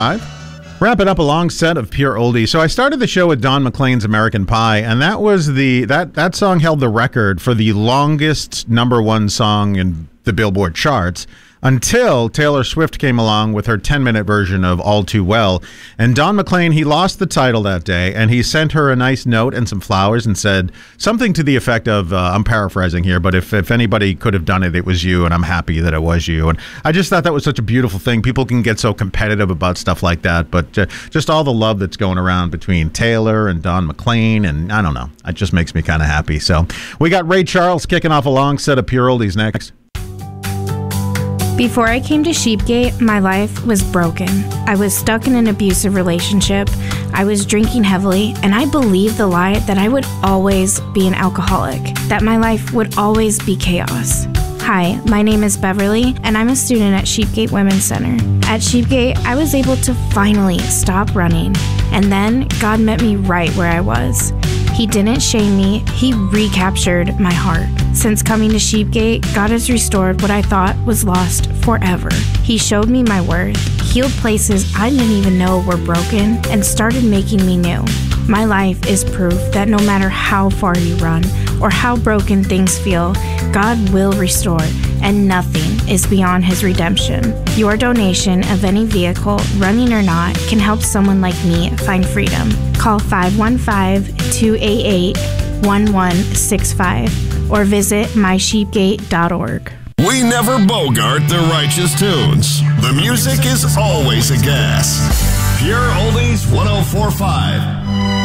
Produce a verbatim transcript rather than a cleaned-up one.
Wrapping up a long set of pure oldies. So I started the show with Don McLean's American Pie, and that was the that that song held the record for the longest number one song in the Billboard charts until Taylor Swift came along with her ten-minute version of All Too Well. And Don McLean, he lost the title that day, and he sent her a nice note and some flowers and said something to the effect of, uh, I'm paraphrasing here, but if, if anybody could have done it, it was you, and I'm happy that it was you. And I just thought that was such a beautiful thing. People can get so competitive about stuff like that, but uh, just all the love that's going around between Taylor and Don McLean, and I don't know, it just makes me kind of happy. So we got Ray Charles kicking off a long set of pure oldies next. Before I came to Sheepgate, my life was broken. I was stuck in an abusive relationship. I was drinking heavily, and I believed the lie that I would always be an alcoholic, that my life would always be chaos. Hi, my name is Beverly, and I'm a student at Sheepgate Women's Center. At Sheepgate, I was able to finally stop running, and then God met me right where I was. He didn't shame me, He recaptured my heart. Since coming to Sheepgate, God has restored what I thought was lost forever. He showed me my worth, healed places I didn't even know were broken, and started making me new. My life is proof that no matter how far you run or how broken things feel, God will restore, and nothing is beyond His redemption. Your donation of any vehicle, running or not, can help someone like me find freedom. Call five one five, two eight eight, one one six five or visit my sheepgate dot org. We never bogart the righteous tunes. The music is always a gas. Pure Oldies one oh four point five.